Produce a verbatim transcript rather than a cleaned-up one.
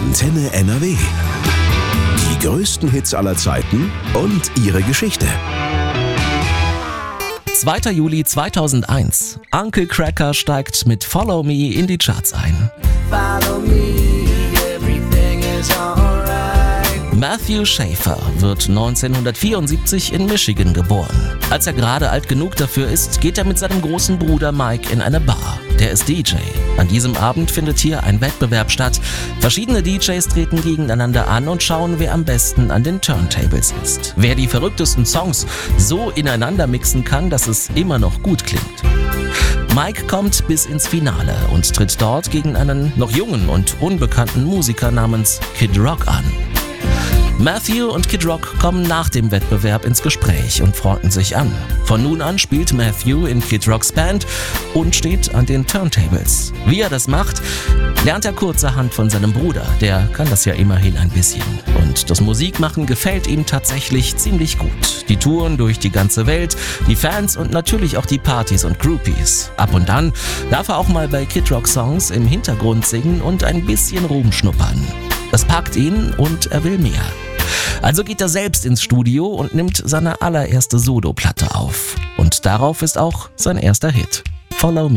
Antenne N R W. Die größten Hits aller Zeiten und ihre Geschichte. zweiter Juli zweitausendeins. Uncle Kracker steigt mit Follow Me in die Charts ein. Follow me, everything is alright. Matthew Schaefer wird neunzehnhundertvierundsiebzig in Michigan geboren. Als er gerade alt genug dafür ist, geht er mit seinem großen Bruder Mike in eine Bar. Der ist D J. An diesem Abend findet hier ein Wettbewerb statt. Verschiedene D Js treten gegeneinander an und schauen, wer am besten an den Turntables ist. Wer die verrücktesten Songs so ineinander mixen kann, dass es immer noch gut klingt. Mike kommt bis ins Finale und tritt dort gegen einen noch jungen und unbekannten Musiker namens Kid Rock an. Matthew und Kid Rock kommen nach dem Wettbewerb ins Gespräch und freunden sich an. Von nun an spielt Matthew in Kid Rocks Band und steht an den Turntables. Wie er das macht, lernt er kurzerhand von seinem Bruder. Der kann das ja immerhin ein bisschen. Und das Musikmachen gefällt ihm tatsächlich ziemlich gut. Die Touren durch die ganze Welt, die Fans und natürlich auch die Partys und Groupies. Ab und an darf er auch mal bei Kid Rock Songs im Hintergrund singen und ein bisschen Ruhm schnuppern. Das packt ihn und er will mehr. Also geht er selbst ins Studio und nimmt seine allererste Solo-Platte auf. Und darauf ist auch sein erster Hit, Follow Me.